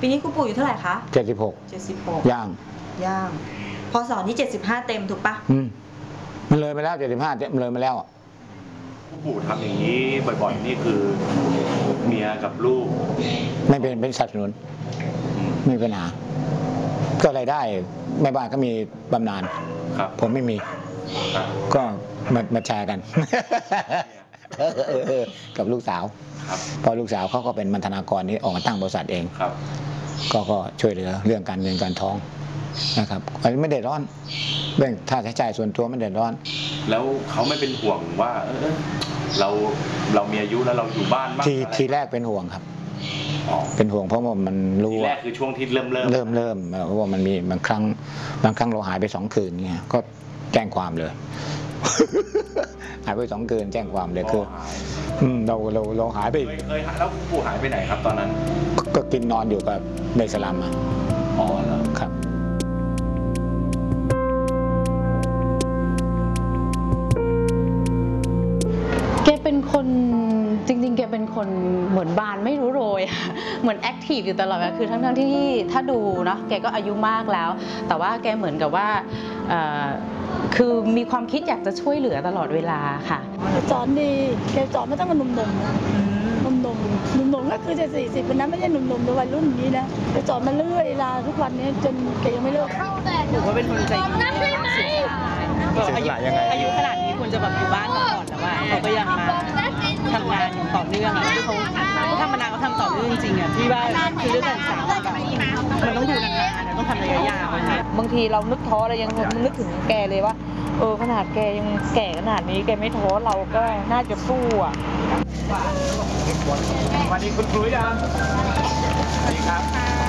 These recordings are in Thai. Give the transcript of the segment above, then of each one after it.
ปีนี้ครูปู่อยู่เท่าไหร่คะ 76ย่างพศนี้75เต็มถูกปะมันเลยไปแล้ว75มันเลยมาแล้วครูปู่ทำอย่างนี้บ่อยๆนี่คือเมียกับลูกไม่เป็นสนับสนุนไม่มีปัญหาก็รายได้แม่บ้านก็มีบำนาญผมไม่มีก็มาแชร์กันกับลูกสาวพอลูกสาวเขาก็เป็นบรรณาธิการนี้ออกมาตั้งบริษัทเองก็ช่วยเหลือเรื่องการเงินการทองนะครับไม่เดือดร้อนเรื่องค่าใช้จ่ายส่วนตัวไม่เดือดร้อนแล้วเขาไม่เป็นห่วงว่าเรามีอายุแล้วเราอยู่บ้านบ้างทีแรกเป็นห่วงครับเป็นห่วงเพราะว่ามันรู้ทีแรกคือช่วงที่เริ่มเพราะว่ามันมีบางครั้งเราหายไป2 คืนเนี่ยก็แจ้งความเลยหายไป2 คืนแจ้งความเลยคือเราหายไปเคยแล้วครูปู่หายไปไหนครับตอนนั้นก็กินนอนอยู่กับในสลัมแล้วครับแกเป็นคนจริงๆแกเป็นคนเหมือนบานไม่รู้โรยเหมือนแอคทีฟอยู่ตลอดเวลาคือทั้งที่ถ้าดูเนาะแกก็อายุมากแล้วแต่ว่าแกเหมือนกับว่าคือมีความคิดอยากจะช่วยเหลือตลอดเวลาค่ะสอนดีแกสอนมาตั้งแต่หนุ่มก็คือจะ40วันนั้นไม่ใช่หนุ่มๆวัยรุ่นนี้นะแกสอนมาเรื่อยลาทุกวันนี้จนแกยังไม่เลิกถือว่าเป็นคนใจดีอายุขนาดนี้ควรจะแบบอยู่บ้านก่อนแต่ว่าเขาก็ยังมาทำงานต่อเนื่องที่เขาทำมานานเขาทำต่อเนื่องจริงอ่ะพี่ว่าคือเรื่องการศึกษาแบบมันต้องอยู่นานๆต้องทำระยะยาวบางทีเรานึกท้อเรายังนึกถึงแกเลยว่าขนาดแกยังแก่ขนาดนี้แกไม่ท้อเราก็น่าจะสู้อ่ะวันนี้คุณครูยังสวัสดีครับ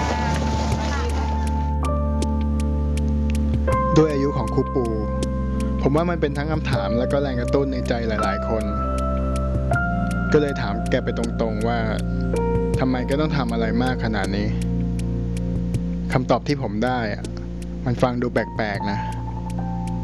ด้วยอายุของครูปู่ผมว่ามันเป็นทั้งคำถามและก็แรงกระตุ้นในใจหลายๆคนก็เลยถามแกไปตรงๆว่าทำไมก็ต้องทำอะไรมากขนาดนี้คำตอบที่ผมได้มันฟังดูแปลกๆนะ